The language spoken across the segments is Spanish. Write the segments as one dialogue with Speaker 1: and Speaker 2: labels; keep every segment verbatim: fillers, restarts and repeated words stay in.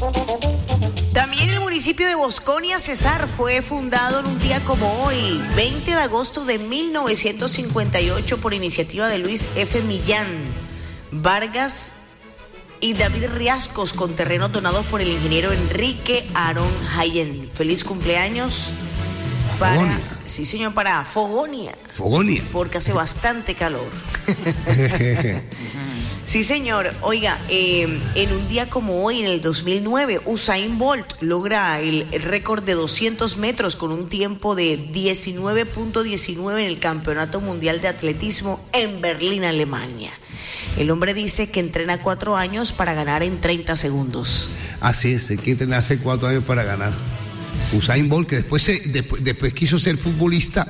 Speaker 1: También el municipio de Bosconia, Cesar, fue fundado en un día como hoy, veinte de agosto de mil novecientos cincuenta y ocho, por iniciativa de Luis F. Millán Vargas y David Riascos, con terrenos donados por el ingeniero Enrique Aarón Jayen. Feliz cumpleaños para, Fogonia. Sí señor, para Fogonia.
Speaker 2: Fogonia.
Speaker 1: Porque hace bastante calor. Sí, señor. Oiga, eh, en un día como hoy, en el dos mil nueve, Usain Bolt logra el, el récord de doscientos metros con un tiempo de diecinueve punto diecinueve en el Campeonato Mundial de Atletismo en Berlín, Alemania. El hombre dice que entrena cuatro años para ganar en treinta segundos.
Speaker 2: Así es, hay que entrenar hace cuatro años para ganar. Usain Bolt, que después, se, después, después quiso ser futbolista.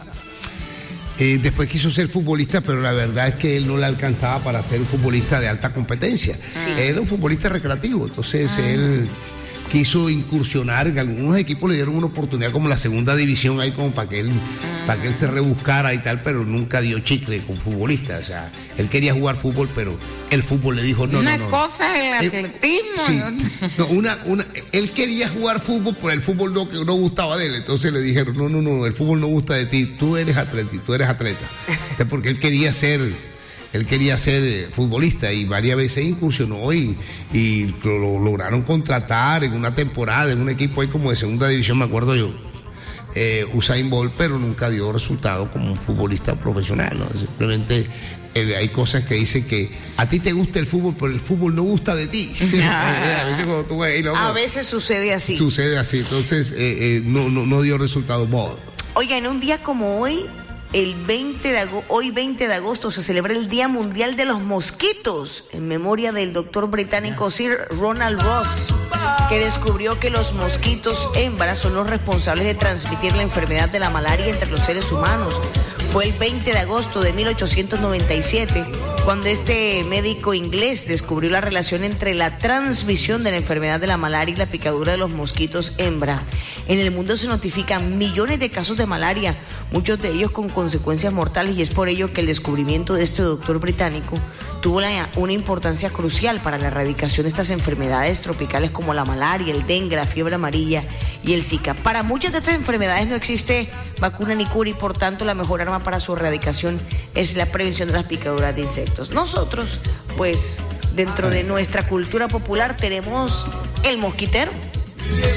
Speaker 2: Eh, después quiso ser futbolista, pero la verdad es que él no le alcanzaba para ser un futbolista de alta competencia. Sí. Era un futbolista recreativo, entonces ah. él quiso incursionar en algunos equipos, le dieron una oportunidad como la segunda división ahí como para que él, ah. para que él se rebuscara y tal, pero nunca dio chicle con futbolista. O sea, él quería jugar fútbol, pero el fútbol le dijo no,
Speaker 3: una
Speaker 2: no, no.
Speaker 3: Una cosa es el atletismo.
Speaker 2: Sí, no, una, una, él quería jugar fútbol, pero el fútbol no, que no gustaba de él. Entonces le dijeron, no, no, no, el fútbol no gusta de ti, tú eres atleta, tú eres atleta. Entonces, porque él quería ser, él quería ser futbolista y varias veces incursionó y, y lo, lo lograron contratar en una temporada, en un equipo ahí como de segunda división, me acuerdo yo. Eh, Usain Bolt, pero nunca dio resultado como un futbolista profesional, ¿no? Simplemente eh, hay cosas que dicen que a ti te gusta el fútbol, pero el fútbol no gusta de ti. a veces, cuando tú ves, no,
Speaker 1: a veces sucede así.
Speaker 2: Sucede así, entonces eh, eh, no, no, no dio resultado. Bolt.
Speaker 1: Oiga, en un día como hoy, el veinte de agosto, hoy veinte de agosto se celebra el Día Mundial de los Mosquitos, en memoria del doctor británico Sir Ronald Ross, que descubrió que los mosquitos hembras son los responsables de transmitir la enfermedad de la malaria entre los seres humanos. Fue el veinte de agosto de mil ochocientos noventa y siete cuando este médico inglés descubrió la relación entre la transmisión de la enfermedad de la malaria y la picadura de los mosquitos hembra. En el mundo se notifican millones de casos de malaria, muchos de ellos con consecuencias mortales, y es por ello que el descubrimiento de este doctor británico tuvo la, una importancia crucial para la erradicación de estas enfermedades tropicales como la malaria, el dengue, la fiebre amarilla y el Zika. Para muchas de estas enfermedades no existe vacuna ni cura y por tanto la mejor arma para su erradicación es la prevención de las picaduras de insectos. Nosotros, pues, dentro de nuestra cultura popular tenemos el mosquitero.